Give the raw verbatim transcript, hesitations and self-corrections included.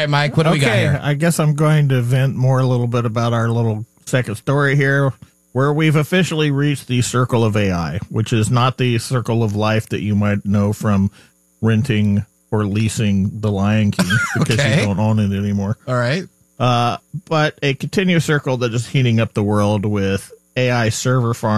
right, Mike, what do okay, we got here? I guess I'm going to vent more a little bit about our little second story here, where we've officially reached the circle of A I, which is not the circle of life that you might know from renting or leasing The Lion King because Okay. you don't own it anymore. All right. Uh, but a continuous circle that is heating up the world with A I server farms